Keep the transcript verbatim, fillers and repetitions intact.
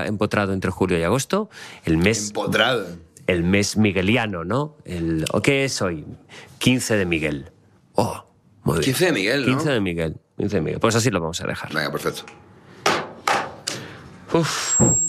empotrado entre julio y agosto, el mes... Empotrado. El mes migueliano, ¿no? El, ¿o qué es hoy? quince de Miguel. Oh, muy bien. quince de Miguel, ¿no? quince de Miguel, quince de Miguel. Pues así lo vamos a dejar. Venga, perfecto. Uf.